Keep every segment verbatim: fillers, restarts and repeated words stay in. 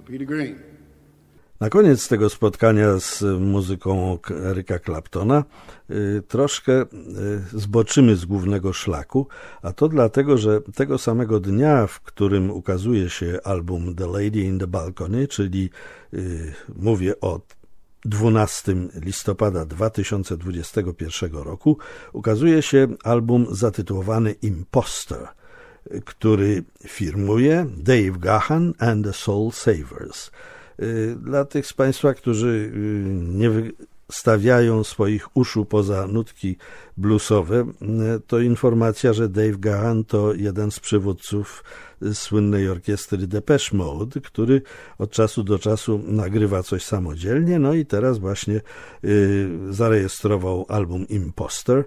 Peter Green. Na koniec tego spotkania z muzyką Erica Claptona y, troszkę y, zboczymy z głównego szlaku, a to dlatego, że tego samego dnia, w którym ukazuje się album The Lady in the Balcony, czyli y, mówię o dwunastego listopada dwa tysiące dwudziestego pierwszego roku, ukazuje się album zatytułowany Imposter, który firmuje Dave Gahan and the Soul Savers. Dla tych z Państwa, którzy nie wystawiają swoich uszu poza nutki bluesowe, to informacja, że Dave Gahan to jeden z przywódców słynnej orkiestry Depeche Mode, który od czasu do czasu nagrywa coś samodzielnie, no i teraz właśnie zarejestrował album Imposter,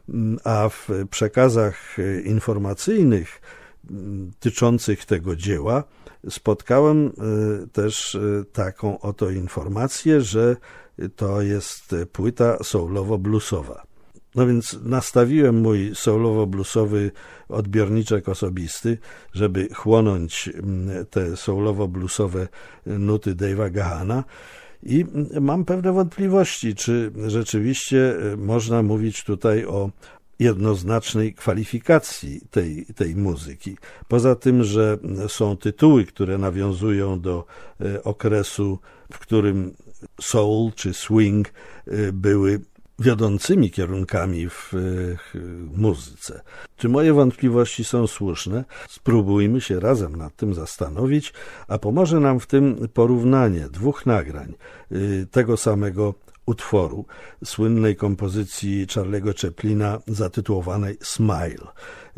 a w przekazach informacyjnych tyczących tego dzieła spotkałem też taką oto informację, że to jest płyta soulowo-bluesowa. No więc nastawiłem mój soulowo-bluesowy odbiorniczek osobisty, żeby chłonąć te soulowo-bluesowe nuty Dave'a Gahana i mam pewne wątpliwości, czy rzeczywiście można mówić tutaj o jednoznacznej kwalifikacji tej, tej muzyki. Poza tym, że są tytuły, które nawiązują do okresu, w którym soul czy swing były wiodącymi kierunkami w muzyce. Czy moje wątpliwości są słuszne? Spróbujmy się razem nad tym zastanowić, a pomoże nam w tym porównanie dwóch nagrań tego samego utworu, słynnej kompozycji Charlie'ego Chaplina zatytułowanej Smile.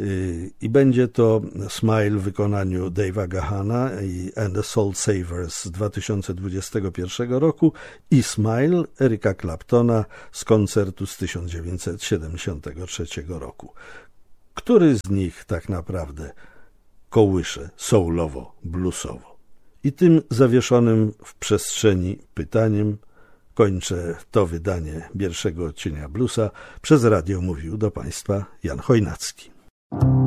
I będzie to Smile w wykonaniu Dave'a Gahana i And the Soul Savers z dwa tysiące dwudziestego pierwszego roku i Smile Erica Claptona z koncertu z tysiąc dziewięćset siedemdziesiątego trzeciego roku. Który z nich tak naprawdę kołysze soulowo-bluesowo? I tym zawieszonym w przestrzeni pytaniem kończę to wydanie pierwszego odcienia Bluesa. Przez radio mówił do Państwa Jan Chojnacki.